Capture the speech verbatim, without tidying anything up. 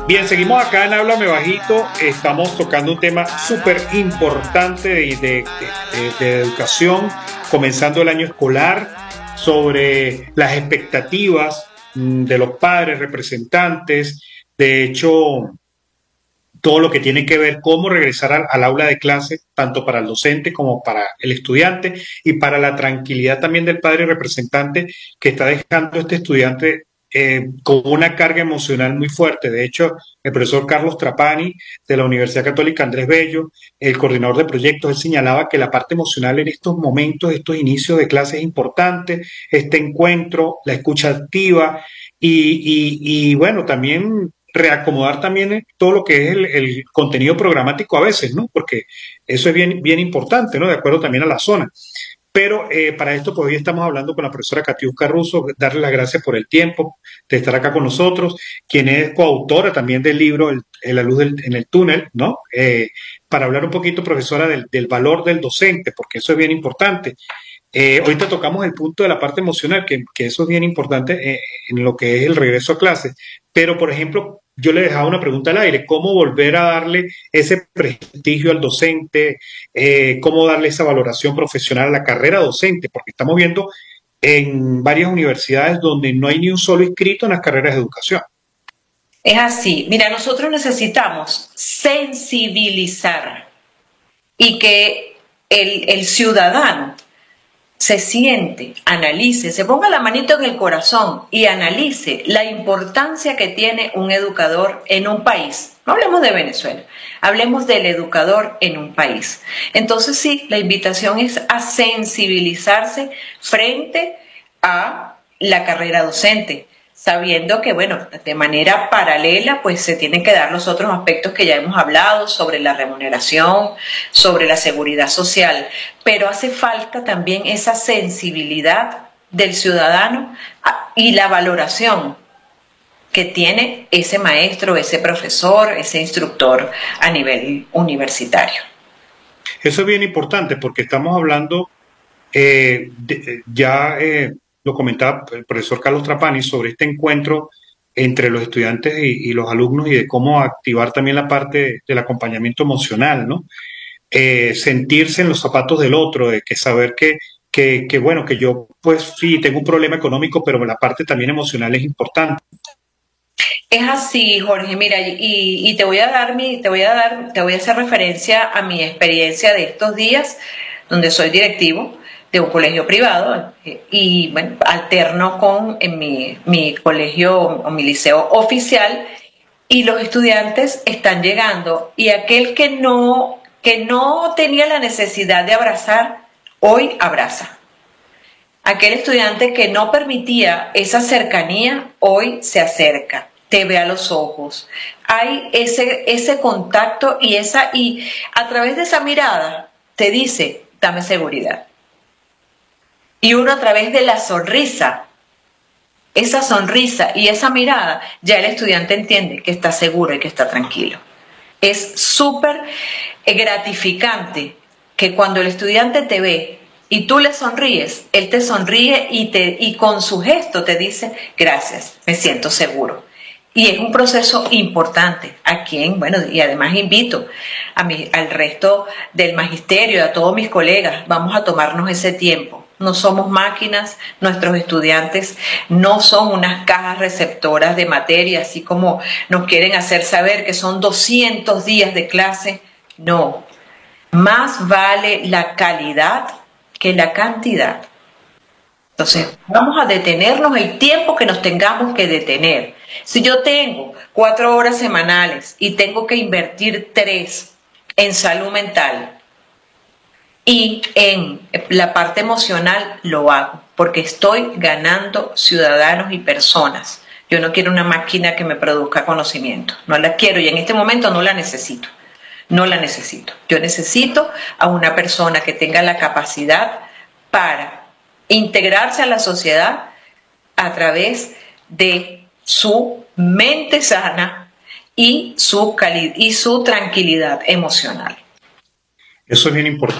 Bien, seguimos acá en Háblame Bajito. Estamos tocando un tema súper importante de, de- de- de- de educación, comenzando el año escolar, sobre las expectativas mm, de los padres, representantes. De hecho, todo lo que tiene que ver cómo regresar al, al aula de clase, tanto para el docente como para el estudiante y para la tranquilidad también del padre representante que está dejando este estudiante eh, con una carga emocional muy fuerte. De hecho, el profesor Carlos Trapani de la Universidad Católica Andrés Bello, el coordinador de proyectos, él señalaba que la parte emocional en estos momentos, estos inicios de clase es importante, este encuentro, la escucha activa y, y, y bueno, también reacomodar también todo lo que es el, el, contenido programático a veces, ¿no? Porque eso es bien, bien importante, ¿no? De acuerdo también a la zona. Pero eh, para esto, pues hoy estamos hablando con la profesora Katiuska Russo, darle las gracias por el tiempo de estar acá con nosotros, quien es coautora también del libro El, La luz del, en el túnel, ¿no? Eh, para hablar un poquito, profesora, del, del valor del docente, porque eso es bien importante. Eh, ahorita tocamos el punto de la parte emocional, que, que eso es bien importante eh, en lo que es el regreso a clases. Pero, por ejemplo, yo le dejaba una pregunta al aire, ¿cómo volver a darle ese prestigio al docente? Eh, ¿Cómo darle esa valoración profesional a la carrera docente? Porque estamos viendo en varias universidades donde no hay ni un solo inscrito en las carreras de educación. Es así. Mira, nosotros necesitamos sensibilizar y que el, el ciudadano se siente, analice, se ponga la manito en el corazón y analice la importancia que tiene un educador en un país. No hablemos de Venezuela, hablemos del educador en un país. Entonces sí, la invitación es a sensibilizarse frente a la carrera docente, sabiendo que, bueno, de manera paralela, pues se tienen que dar los otros aspectos que ya hemos hablado sobre la remuneración, sobre la seguridad social, pero hace falta también esa sensibilidad del ciudadano y la valoración que tiene ese maestro, ese profesor, ese instructor a nivel universitario. Eso es bien importante porque estamos hablando, eh, de, ya eh, lo comentaba el profesor Carlos Trapani sobre este encuentro entre los estudiantes y, y los alumnos y de cómo activar también la parte del acompañamiento emocional, ¿no? Eh, sentirse en los zapatos del otro, de que saber que, que, que, bueno, que yo pues sí tengo un problema económico, pero la parte también emocional es importante. Es así, Jorge, mira, y, y te voy a dar mi, te voy a dar, te voy a hacer referencia a mi experiencia de estos días, donde soy directivo de un colegio privado eh, y bueno, alterno con en mi, mi colegio o mi liceo oficial y los estudiantes están llegando y aquel que no, que no tenía la necesidad de abrazar, hoy abraza. Aquel estudiante que no permitía esa cercanía, hoy se acerca, te ve a los ojos. Hay ese, ese contacto y, esa, y a través de esa mirada te dice, dame seguridad. Y uno a través de la sonrisa, esa sonrisa y esa mirada, ya el estudiante entiende que está seguro y que está tranquilo. Es súper gratificante que cuando el estudiante te ve y tú le sonríes, él te sonríe y, te, y con su gesto te dice, gracias, me siento seguro. Y es un proceso importante, a quien, bueno, y además invito a mi, al resto del magisterio, a todos mis colegas, vamos a tomarnos ese tiempo. No somos máquinas, nuestros estudiantes no son unas cajas receptoras de materia, así como nos quieren hacer saber que son doscientos días de clase. No, más vale la calidad que la cantidad. Entonces, vamos a detenernos el tiempo que nos tengamos que detener. Si yo tengo cuatro horas semanales y tengo que invertir tres en salud mental y en la parte emocional, lo hago, porque estoy ganando ciudadanos y personas. Yo no quiero una máquina que me produzca conocimiento. No la quiero y en este momento no la necesito. No la necesito. Yo necesito a una persona que tenga la capacidad para integrarse a la sociedad a través de su mente sana y su, cali- y su tranquilidad emocional. Eso es bien importante.